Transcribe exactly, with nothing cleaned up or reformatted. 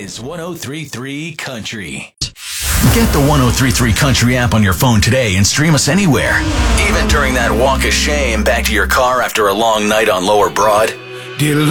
is one oh three three Country. Get the one oh three three Country app on your phone today and stream us anywhere. Even during that walk of shame back to your car after a long night on Lower Broad. Dear